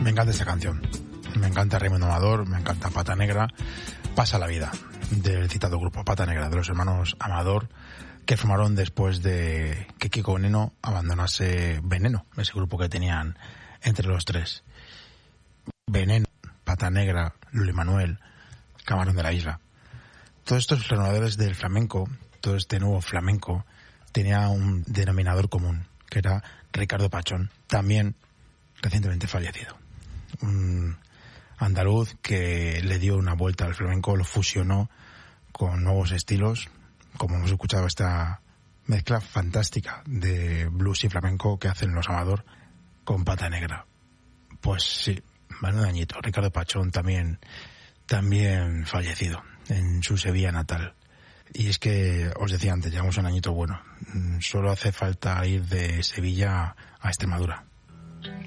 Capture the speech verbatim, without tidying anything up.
Me encanta esta canción. Me encanta Raimundo Amador, me encanta Pata Negra. Pasa la vida, del citado grupo Pata Negra, de los hermanos Amador, que formaron después de que Kiko Veneno abandonase Veneno, ese grupo que tenían entre los tres. Veneno, Pata Negra, Luli Manuel, Camarón de la Isla. Todos estos renovadores del flamenco, todo este nuevo flamenco, tenía un denominador común, que era Ricardo Pachón, también recientemente fallecido. Un andaluz que le dio una vuelta al flamenco, lo fusionó con nuevos estilos, como hemos escuchado esta mezcla fantástica de blues y flamenco que hacen los Amador con Pata Negra. Pues sí, menudo añito. Ricardo Pachón también, también fallecido en su Sevilla natal. Y es que, os decía antes, llevamos un añito bueno. Solo hace falta ir de Sevilla a Extremadura